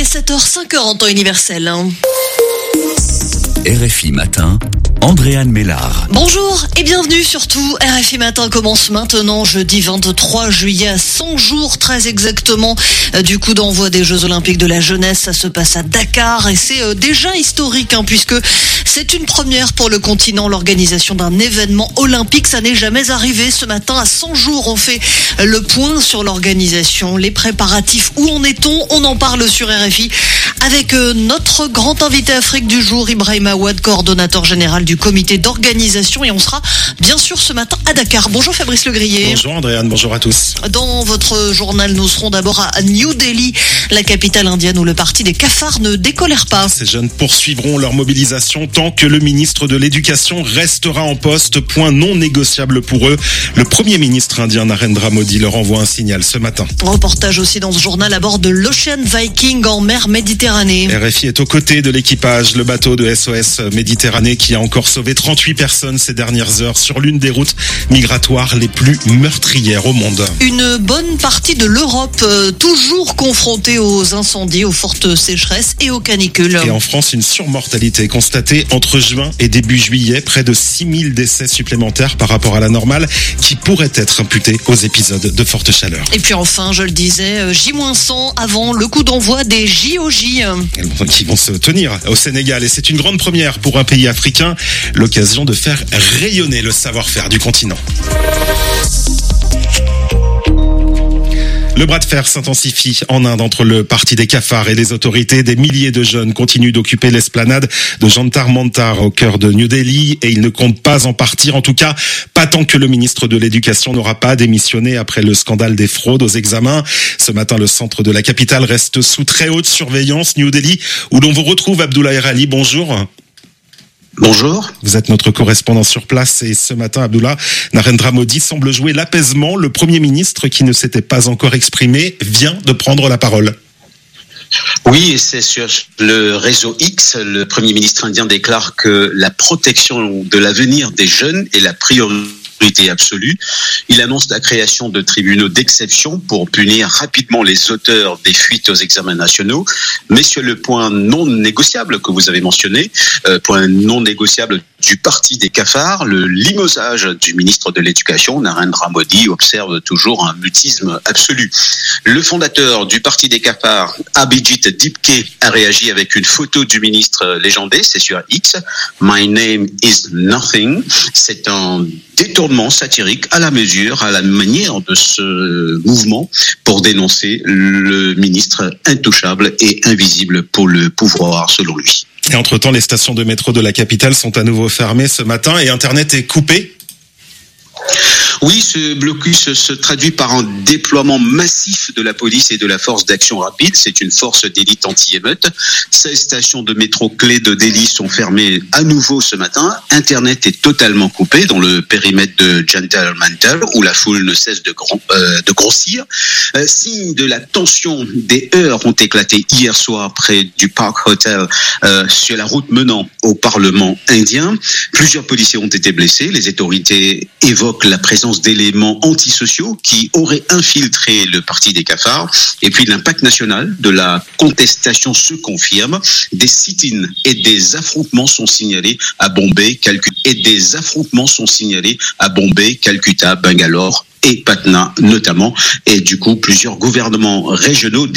7h05 en temps universel. RFI Matin, Andréane Mélard. Bonjour et bienvenue surtout. RFI Matin commence maintenant, jeudi 23 juillet, à 100 jours très exactement du coup d'envoi des Jeux Olympiques de la jeunesse. Ça se passe à Dakar et c'est déjà historique puisque c'est une première pour le continent, l'organisation d'un événement olympique. Ça n'est jamais arrivé. Ce matin, à 100 jours, on fait le point sur l'organisation, les préparatifs. Où en est-on ? On en parle sur RFI avec notre grand invité Afrique du jour, Ibrahim Awad, coordonnateur général du comité d'organisation, et on sera bien sûr ce matin à Dakar. Bonjour Fabrice Legrier. Bonjour Andréane, bonjour à tous. Dans votre journal, nous serons d'abord à New Delhi, la capitale indienne où le parti des cafards ne décolère pas. Ces jeunes poursuivront leur mobilisation tant que le ministre de l'Éducation restera en poste. Point non négociable pour eux. Le Premier ministre indien Narendra Modi leur envoie un signal ce matin. Reportage aussi dans ce journal à bord de l'Ocean Viking en mer Méditerranée. RFI est aux côtés de l'équipage, le bateau de SOS Méditerranée qui a encore sauvé 38 personnes ces dernières heures sur l'une des routes migratoires les plus meurtrières au monde. Une bonne partie de l'Europe toujours confrontée aux incendies, aux fortes sécheresses et aux canicules. Et en France, une surmortalité constatée entre juin et début juillet, près de 6000 décès supplémentaires par rapport à la normale qui pourraient être imputés aux épisodes de forte chaleur. Et puis enfin, je le disais, J-100 avant le coup d'envoi des JOJ. Qui vont se tenir au Sénégal. Et c'est une grande première pour un pays africain, l'occasion de faire rayonner le savoir-faire du continent. Le bras de fer s'intensifie en Inde entre le parti des cafards et les autorités. Des milliers de jeunes continuent d'occuper l'esplanade de Jantar Mantar au cœur de New Delhi et ils ne comptent pas en partir. En tout cas, pas tant que le ministre de l'Éducation n'aura pas démissionné après le scandale des fraudes aux examens. Ce matin, le centre de la capitale reste sous très haute surveillance. New Delhi, où l'on vous retrouve, Abdoulaye Ali. Bonjour. Bonjour. Vous êtes notre correspondant sur place et ce matin, Abdullah, Narendra Modi semble jouer l'apaisement. Le Premier ministre, qui ne s'était pas encore exprimé, vient de prendre la parole. Oui, et c'est sur le réseau X, le Premier ministre indien déclare que la protection de l'avenir des jeunes est la priorité absolue. Il annonce la création de tribunaux d'exception pour punir rapidement les auteurs des fuites aux examens nationaux. Mais sur le point non négociable que vous avez mentionné, point non négociable du parti des cafards, le limogeage du ministre de l'Éducation, Narendra Modi, observe toujours un mutisme absolu. Le fondateur du parti des cafards, Abhijit Dipke, a réagi avec une photo du ministre légendé, c'est sur X. My name is nothing. C'est un détournement satirique à la mesure, à la manière de ce mouvement pour dénoncer le ministre intouchable et invisible pour le pouvoir, selon lui. Et entre-temps, les stations de métro de la capitale sont à nouveau fermées ce matin et Internet est coupé. Oui, ce blocus se traduit par un déploiement massif de la police et de la force d'action rapide. C'est une force d'élite anti-émeute. 16 stations de métro clés de Delhi sont fermées à nouveau ce matin. Internet est totalement coupé dans le périmètre de Jantar Mantar où la foule ne cesse de grossir. Signe de la tension, des heurts ont éclaté hier soir près du Park Hotel sur la route menant au Parlement indien. Plusieurs policiers ont été blessés. Les autorités évoquent la présence d'éléments antisociaux qui auraient infiltré le parti des cafards. Et puis l'impact national de la contestation se confirme. Des sit-ins et des affrontements sont signalés à Bombay, Calcutta, Bangalore et Patna notamment. Et du coup, plusieurs gouvernements régionaux